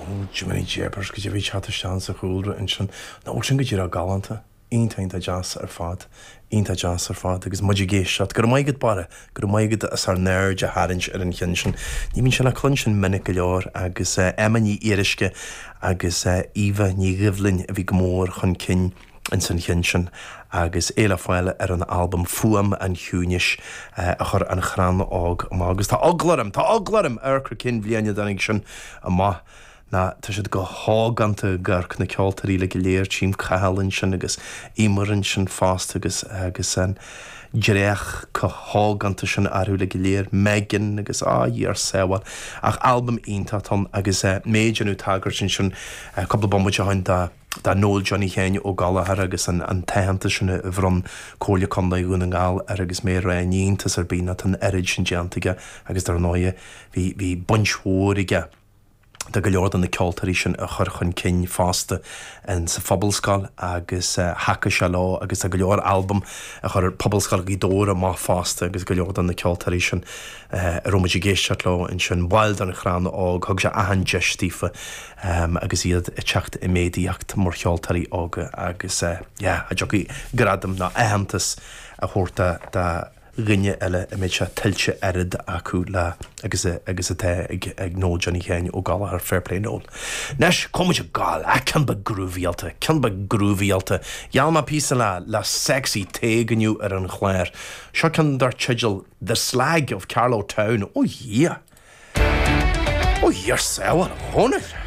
Jimmy Jeppers go bhí chat sean sa chúra in sin na sin go dtíar a galanta iontainta jazz ar fad ionta jazz ar fad agus muidir géisiat gur maigad bara gur maigad as ar neir de haint ar an chin sin ní mín se le clun sin minic go leor agus Emma ní éiriske agus Eva ní rihlinn a bhí go mór chun cin in san chin sin agus éile fáile ar an album Fuam an Húnis a chur an chrán ág agus tá aglarim ar cru cin bbliana danig sin a na tá siad go háganta garc na ceoltarí le go léir tím cahalinn sin agus imarin sin fást agus an dréach go háganta sin arú le go léir Megan agus dhéar saoil ach album iontatón agus méidirú tagar sin coppla bombaide hain da nóil Johnny Chéin ó galahar agus an taanta sinna bhrón cóla conda gún an gáil agus mé raíontas ar bína an erid sin deantaige agus dar náide hí bunchóirige da go leor an na ceoltarí sin a chur chun cin fásta in sa Phobalscáil agus Hacha se lá agus a go leor album a chur Phobalscáil í dóra má fásta agus go leor an na ceoltarí sin romaidí géisteart lá in sin bhail an chrán ág thug se ahan deistífa agus iad techt I médiacht mór ceoltarí ága agus a jogaí gradam na ahantas a chóirta rinne eile a méid se tiltte airad acu le agus a the ag nó Johnny Chéin ó gála ar Fairplay nó. Nes comide gáil cin ba grúvíalta Geall písa le sexy téganiu ar an chléir. Seo cin dar tsigil The Slag of Carlow Town ó dhé. Ó dhéar saoil honir.